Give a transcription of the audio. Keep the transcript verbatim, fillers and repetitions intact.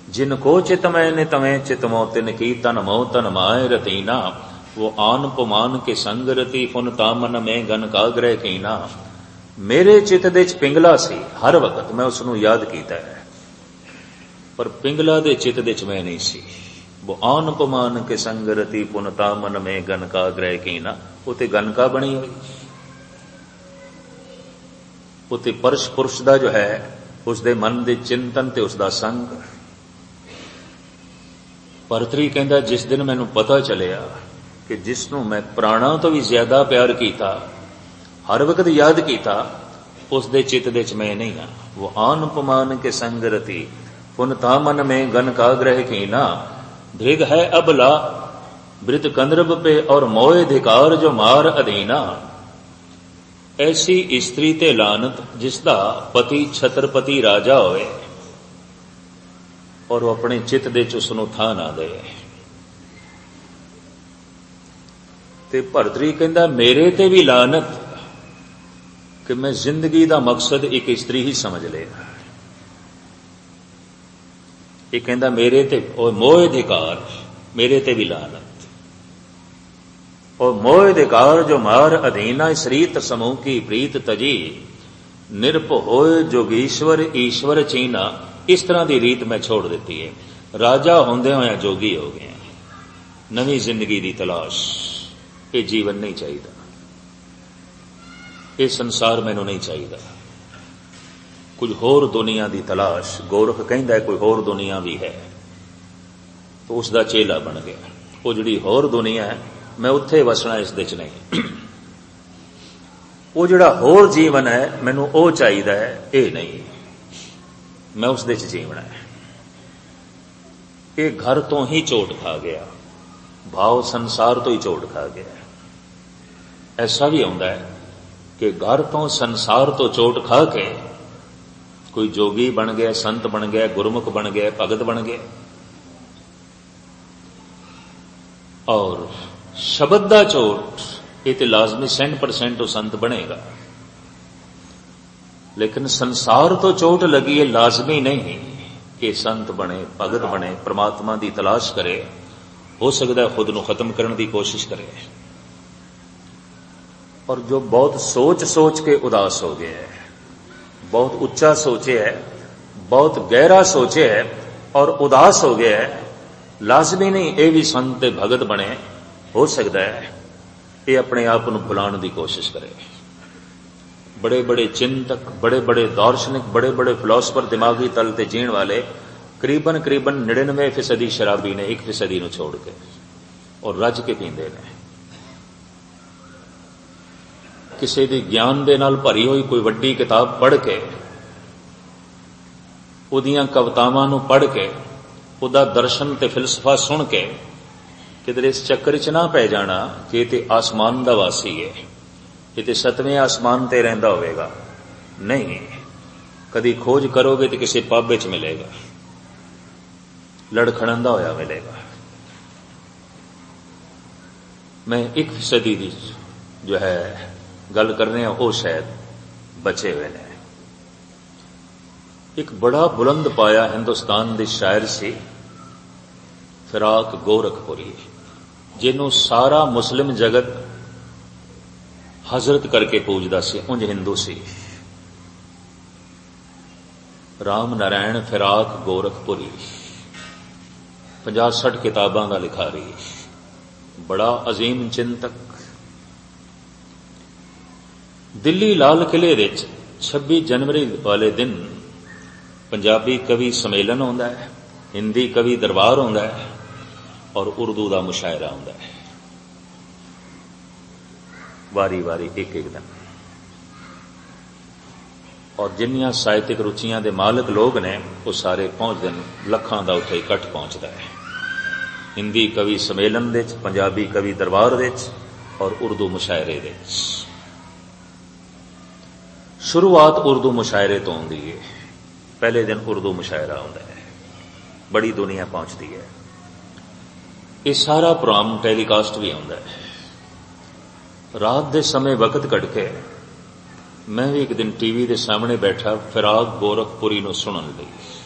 जिनको चितमय ने तमें चितमो तिन की तन मोह तन माए रतीना, वो आन पुमान के संग रती फुन तामन में गन काग्रह कीना। मेरे चित दे च पिंगला सी, हर वक्त मैं उसनू याद कीता है, पर पिंगला दे चित दे च मैं नहीं सी। वो आन पुमान के संग रती फुन तामन में गन काग्रह कीना, उते गनका बनी हुई, उते परश पुरुष दा जो है उसदे मन दे चिंतन ते उसदा संग। भरतरी कहंदा जिस दिन मैनू पता चलिया कि जिसनू मैं प्राणा तो भी ज्यादा प्यार कीता, हर वक्त याद कीता, उस दे चित दे च मैं नहीं हाँ। वो आन पमान के संग रती पुन तामन में गन काग्रह कीना। धृग है अबला वृत कंद्रब पे और मोए धिकार जो मार अधीना। ऐसी स्त्री ते लानत जिसदा पति छत्रपति राजा होए और वो अपने चित दे च उसनू थां ना दे। ते भरतरी कहंदा मेरे ते भी लानत कि मैं जिंदगी दा मकसद एक स्त्री ही समझ लिया। ये कहंदा मेरे ते और मोह अधिकार, मेरे ते भी लानत। और मोह अधिकार जो मार अधीना, इस रीत समूह की प्रीत तजी, निरप होए जोगीश्वर ईश्वर चीना। इस तरह की रीत मैं छोड़ देती है। राजा होंदे होया जोगी हो गए, नवी जिंदगी की तलाश। ये जीवन नहीं चाहिए, ये संसार मैनू नहीं चाहिए, कुछ होर दुनिया की तलाश। गोरख कहंदा कोई होर दुनिया भी है, तो उसका चेला बन गया। वो जिहड़ी होर दुनिया है मैं उत्थे वसना, इस दे च नहीं। वो जिहड़ा होर जीवन है मैनू वो चाहिए है, ये नहीं, मैं उस दे च जीवना है। ये घर तो ही चोट खा गया, भाव संसार तो ही चोट खा गया। ऐसा भी होता है कि घर तो संसार तो चोट खा के कोई जोगी बन गया, संत बन गया, गुरमुख बन गया, भगत बन गया, और शब्द दा चोट ये तो लाजमी सौ परसेंट वो संत बनेगा। लेकिन संसार तो चोट लगी है, लाजमी नहीं कि संत बने, भगत बने, परमात्मा की तलाश करे। हो सकता है खुद को खत्म करने की कोशिश करे। और जो बहुत सोच सोच के उदास हो गया है, बहुत उच्चा सोचे है, बहुत गहरा सोचे है और उदास हो गया है, लाजमी नहीं ये भी संत भगत बने। हो सकता है ये अपने आप को भुलाने की कोशिश करे। बड़े बड़े चिंतक, बड़े बड़े दार्शनिक, बड़े बड़े फिलोसफर, दिमागी तल ते जीण वाले करीबन करीबन निन्यानवे फीसदी शराबी ने, एक फीसदी नूं छोड़ के, और रज के पींदे ने। किसी दी ज्ञान दे नाल भरी हुई कोई वड्डी किताब पढ़ के, उहदियां कवितावां नूं पढ़ के, उहदा दर्शन ते फिलसफा सुन के किधरे इस चक्कर च ना पै जाना कि ये ते आसमान दा वासी है, ये ते सतवें आसमान ते रहिंदा होवेगा। नहीं, कदी खोज करोगे तो किसी पब विच मिलेगा, लड़खड़ांदा होया मिलेगा। मैं एक फीसदी दी जो है गल करने हैं, वो शायद बचे हुए ने। एक बड़ा बुलंद पाया हिंदुस्तान दे शायर सी फिराक गोरखपुरी, जिन्हों सारा मुस्लिम जगत हजरत करके पूजदा सी, उंज हिंदू सी। राम नारायण फिराक गोरखपुरी, पचास सठ किताबां दा लिखारी, बड़ा अजीम चिंतक। दिल्ली लाल किले विच छब्बीस जनवरी वाले दिन पंजाबी कवि सम्मेलन होंदा है, हिंदी कवि दरबार होंदा है और उर्दू का मुशायरा होंदा है, वारी वारी एक एक दिन। और जिन्नियां साहित्यिक रुचियां दे मालिक लोग ने वो सारे पहुंचते हैं, लखां दा उत्थे इकट्ठ पहुंचता है। हिंदी कवि सम्मेलन दे, पंजाबी कवि दरबार दे और उर्दू मुशायरे दे। शुरुआत उर्दू मुशायरे तो होंदी है, पहले दिन उर्दू मुशायरा होंदा है, बड़ी दुनिया पहुंचती है। ये सारा प्रोग्राम टेलीकास्ट भी होंदा है। रात दे समय वक्त कट के मैं भी एक दिन टीवी के सामने बैठा फिराक गोरखपुरी नूं सुनन लई।